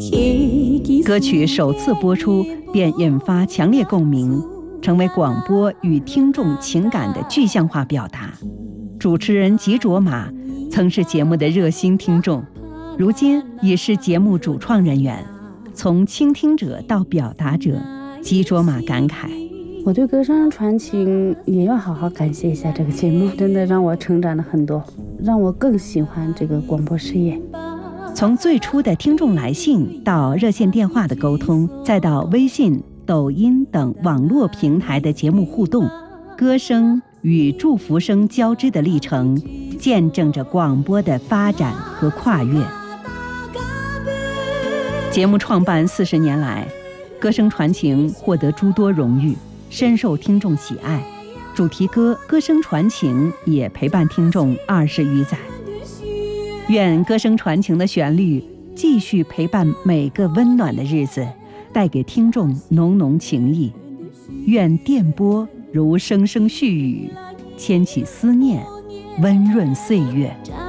歌曲首次播出便引发强烈共鸣，成为广播与听众情感的具象化表达。主持人吉卓玛曾是节目的热心听众，如今也是节目主创人员。从倾听者到表达者，吉卓玛感慨： 我对歌声传情也要好好感谢一下这个节目，真的让我成长了很多，让我更喜欢这个广播事业。 从最初的听众来信到热线电话的沟通，再到微信、抖音等网络平台的节目互动，歌声与祝福声交织的历程，见证着广播的发展和跨越。节目创办40年来，歌声传情获得诸多荣誉，深受听众喜爱。主题歌《歌声传情》也陪伴听众20余载。愿歌声传情的旋律继续陪伴每个温暖的日子，带给听众浓浓情谊。愿电波如声声絮语，牵起思念，温润岁月。